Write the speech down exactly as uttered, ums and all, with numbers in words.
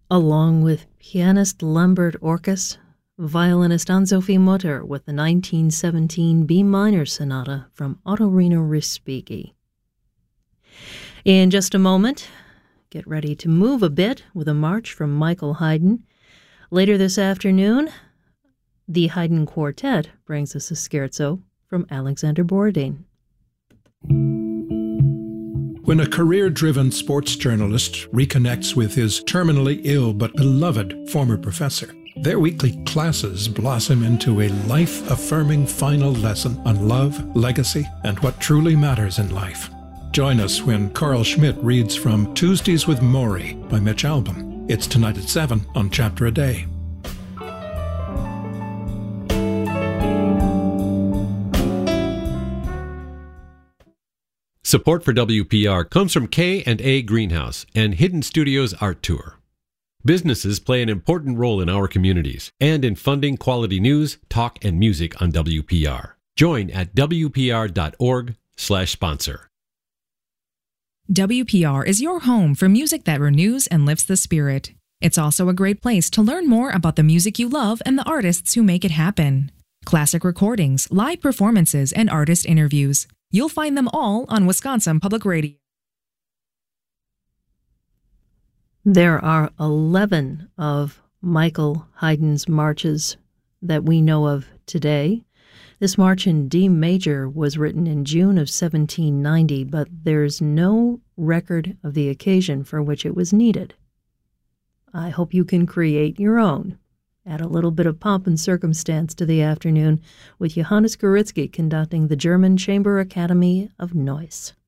along with pianist Lambert Orkus, violinist Ann-Sophie Mutter with the nineteen seventeen B minor sonata from Ottorino Respighi. In just a moment, get ready to move a bit with a march from Michael Haydn. Later this afternoon, the Haydn Quartet brings us a scherzo from Alexander Borodin. When a career-driven sports journalist reconnects with his terminally ill but beloved former professor, their weekly classes blossom into a life-affirming final lesson on love, legacy, and what truly matters in life. Join us when Carl Schmidt reads from Tuesdays with Maury by Mitch Albom. It's tonight at seven on Chapter a Day. Support for W P R comes from K and A Greenhouse and Hidden Studios Art Tour. Businesses play an important role in our communities and in funding quality news, talk, and music on W P R. Join at W P R dot org slash sponsor. W P R is your home for music that renews and lifts the spirit. It's also a great place to learn more about the music you love and the artists who make it happen. Classic recordings, live performances, and artist interviews. You'll find them all on Wisconsin Public Radio. There are eleven of Michael Haydn's marches that we know of today. This march in D major was written in June of seventeen ninety, but there's no record of the occasion for which it was needed. I hope you can create your own. Add a little bit of pomp and circumstance to the afternoon with Johannes Goritzky conducting the German Chamber Academy of Noise.